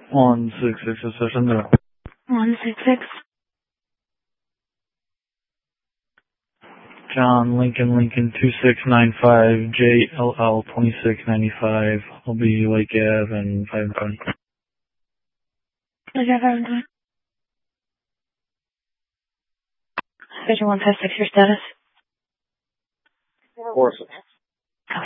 166 session 166. John Lincoln 2695 JLL 2695. I'll be Lake Ave and 520. Lake Ave 520. Station 156, your status? 46.